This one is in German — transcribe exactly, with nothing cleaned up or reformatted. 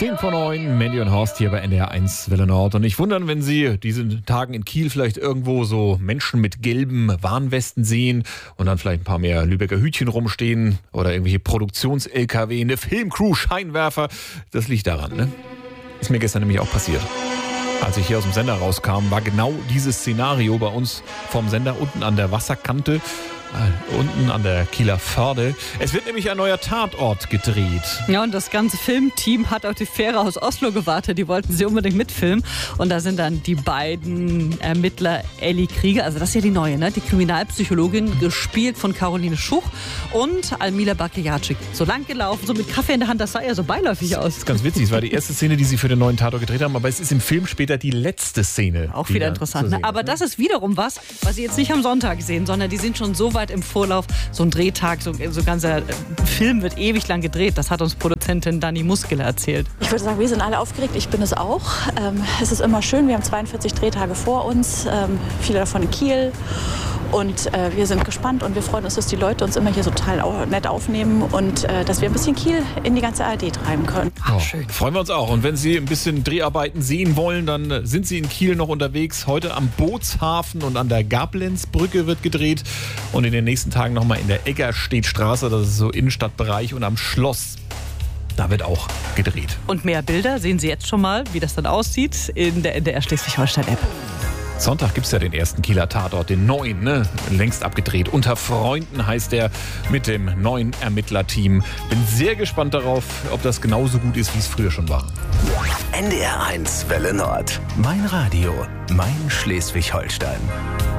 zehn vor neun, Mandy und Horst hier bei N D R eins Welle Nord. Und nicht wundern, wenn Sie diesen Tagen in Kiel vielleicht irgendwo so Menschen mit gelben Warnwesten sehen und dann vielleicht ein paar mehr Lübecker Hütchen rumstehen oder irgendwelche Produktions-L K W, eine Filmcrew, Scheinwerfer. Das liegt daran, ne? Ist mir gestern nämlich auch passiert. Als ich hier aus dem Sender rauskam, war genau dieses Szenario bei uns vom Sender unten an der Wasserkante. Unten an der Kieler Förde. Es wird nämlich ein neuer Tatort gedreht. Ja, und das ganze Filmteam hat auf die Fähre aus Oslo gewartet. Die wollten sie unbedingt mitfilmen. Und da sind dann die beiden Ermittler Elli Krieger, also das ist ja die neue, ne? Die Kriminalpsychologin, gespielt von Caroline Schuch, und Almila Bakijacic. So lang gelaufen, so mit Kaffee in der Hand, das sah ja so beiläufig aus. Das ist ganz witzig. Es war die erste Szene, die sie für den neuen Tatort gedreht haben, aber es ist im Film später die letzte Szene. Auch wieder interessant. Ne? Aber das ist wiederum was, was Sie jetzt nicht am Sonntag sehen, sondern die sind schon so weit im Vorlauf. So ein Drehtag, so ein so ganzer Film wird ewig lang gedreht. Das hat uns Produzentin Dani Muskele erzählt. Ich würde sagen, wir sind alle aufgeregt. Ich bin es auch. Ähm, es ist immer schön. Wir haben zweiundvierzig Drehtage vor uns. Ähm, viele davon in Kiel. Und äh, wir sind gespannt und wir freuen uns, dass die Leute uns immer hier so total au- nett aufnehmen und äh, dass wir ein bisschen Kiel in die ganze A R D treiben können. Ach, schön. Freuen wir uns auch. Und wenn Sie ein bisschen Dreharbeiten sehen wollen, dann sind Sie in Kiel noch unterwegs. Heute am Bootshafen und an der Gablenzbrücke wird gedreht. Und in den nächsten Tagen nochmal in der Eggerstedtstraße, das ist so Innenstadtbereich, und am Schloss. Da wird auch gedreht. Und mehr Bilder sehen Sie jetzt schon mal, wie das dann aussieht, in der N D R Schleswig-Holstein-App. Sonntag gibt es ja den ersten Kieler Tatort, den neuen, ne? Längst abgedreht. Unter Freunden heißt der, mit dem neuen Ermittlerteam. Bin sehr gespannt darauf, ob das genauso gut ist, wie es früher schon war. N D R eins Welle Nord. Mein Radio, mein Schleswig-Holstein.